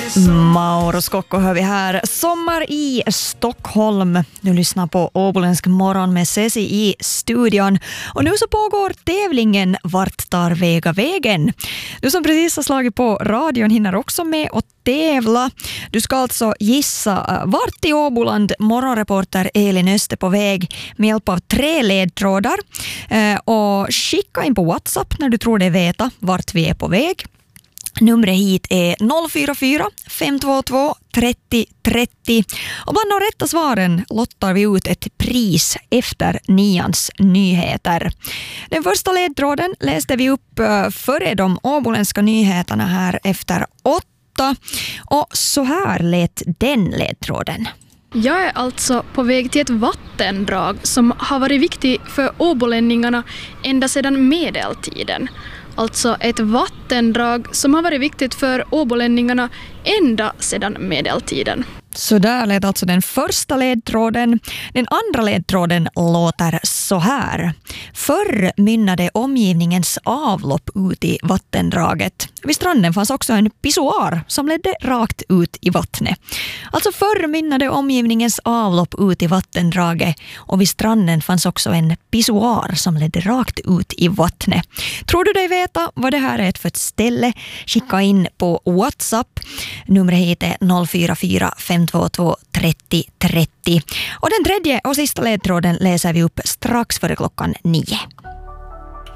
Mauro Scocco hör vi här. Sommar i Stockholm. Du lyssnar på Åboländsk morgon med Ceci i studion. Och nu så pågår tävlingen Vart tar Vega vägen? Du som precis har slagit på radion hinner också med att tävla. Du ska alltså gissa vart i Åboland morgonreporter Elin Öster på väg med hjälp av 3 ledtrådar. Och skicka in på WhatsApp när du tror dig veta vart vi är på väg. Numret hit är 044 522 30 30. Och bland de rätta svaren lottar vi ut ett pris efter 9:ans nyheter. Den första ledtråden läste vi upp före de åboländska nyheterna här efter 8. Och så här lät den ledtråden. Jag är alltså på väg till ett vattendrag som har varit viktigt för åbolänningarna ända sedan medeltiden. Alltså ett vattendrag som har varit viktigt för åbolänningarna ända sedan medeltiden. Så där lät alltså den första ledtråden. Den andra ledtråden låter så här. Förr mynnade omgivningens avlopp ut i vattendraget. Vid stranden fanns också en pissoar som ledde rakt ut i vattnet. Alltså förr mynnade omgivningens avlopp ut i vattendraget och vid stranden fanns också en pissoar som ledde rakt ut i vattnet. Tror du dig veta vad det här är för ett ställe? Skicka in på WhatsApp. Numret heter 044 522 30 30. Och den tredje och sista ledtråden läser vi upp strax före klockan 9.